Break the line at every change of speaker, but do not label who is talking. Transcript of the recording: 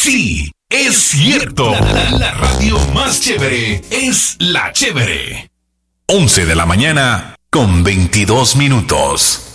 Sí, es cierto. La radio más chévere es La Chévere. 11 de la mañana con 22 minutos.